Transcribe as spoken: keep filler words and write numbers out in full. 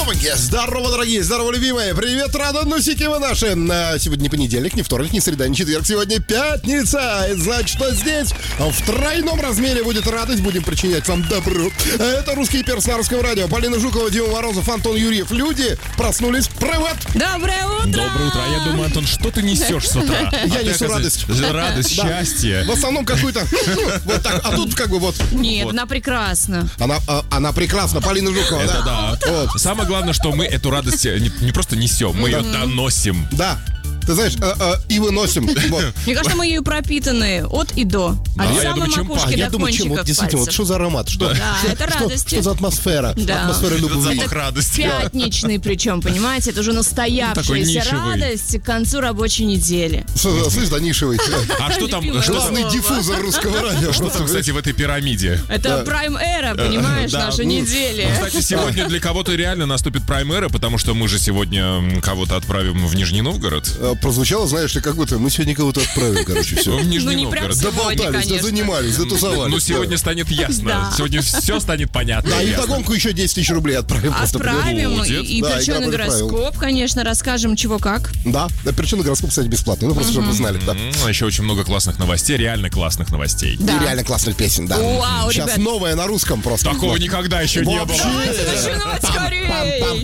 Опаньки, здорово, дорогие, здорово, любимые. Привет, радонусики вы наши. Сегодня не понедельник, не вторник, не среда, не четверг. Сегодня пятница. Это значит, что здесь в тройном размере будет радость. Будем причинять вам добро. Это русский перс на русском радио. Полина Жукова, Дима Морозов, Антон Юрьев. Люди проснулись. Привет. Доброе утро. Доброе утро. Я думаю, Антон, что ты несешь с утра? Я несу радость. Радость, счастье. В основном какую-то, ну, вот так. А тут как бы вот. Нет, она прекрасна. Она, она прекрасна, Полина Жукова. Это да. Вот. Самое главное, что мы эту радость не, не просто несем, мы ее доносим. Да. Ты знаешь, э, э, и выносим. Вот. Мне кажется, мы ею пропитаны от и до. От я самой думаю, чем макушки А до я думаю, чем вот кончиков действительно, вот пальцев. что за аромат? Что, Да, что, это что- радости. Что за атмосфера? Да. Атмосфера любви. Запах радости. Пятничный причем, понимаете? Это уже Такой настоявшаяся нишевый. радость к концу рабочей недели. С- Слышь, да, нишевый. А что там, Любимое что там, Главный слово. диффузор русского радио. что там, кстати, в этой пирамиде? Это Prime Era, понимаешь, да. наша Ну, неделя. Кстати, сегодня для кого-то реально наступит прайм-эра, потому что мы же сегодня м, кого-то отправим в Нижний Новгород. Э, Прозвучало, знаешь ли, как будто мы сегодня кого-то отправим, короче, все. В Нижний Ну, не прям Новгород. сегодня, Доболтались, да конечно. занимались, затусовались. Ну, сегодня станет ясно. Да. Сегодня все станет понятно. Да, и и ясно. вдогонку еще десять тысяч рублей отправим. просто Отправим будет. и, и Да, перченый игра против гороскоп, конечно, расскажем, чего как. Да, причем гороскоп, кстати, бесплатный. Ну, просто чтобы вы знали. Да. М, А еще очень много классных новостей, реально классных новостей. Да. И реально классных песен, да. Вау, Сейчас ребят. новое на русском просто. Такого Вот. никогда еще не было. Вообще. Давайте начинать скорее!